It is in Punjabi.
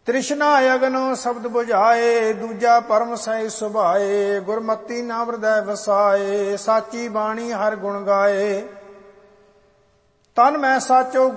ਤ੍ਰਿਸ਼ਨਾ ਅਗਨੋ ਸ਼ਬਦ ਬੁਝਾਏ, ਦੂਜਾ ਪਰਮ ਸਹਿ ਸੁਭਾਏ। ਗੁਰਮਤੀ ਨਾ ਹਿਰਦੈ ਵਸਾਏ, ਸਾਚੀ ਬਾਣੀ ਹਰ ਗੁਣ ਗਾਏ। ਤਨ ਮੈਂ ਸਾਚੋ